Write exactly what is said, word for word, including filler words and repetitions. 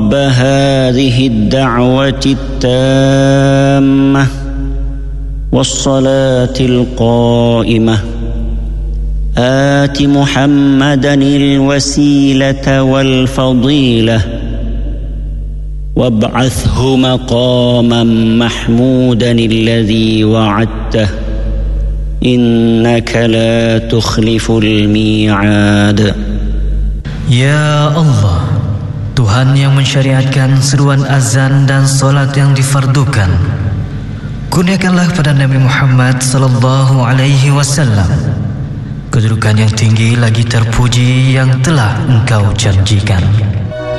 رب هذه الدعوة التامة والصلاة القائمة آت محمدا الوسيلة والفضيلة وابعثه مقاما محمودا الذي وعدته إنك لا تخلف الميعاد. Ya Allah, Tuhan yang mensyariatkan seruan azan dan solat yang difardukan, kurniakanlah pada Nabi Muhammad sallallahu alaihi wasallam kedudukan yang tinggi lagi terpuji yang telah Engkau janjikan.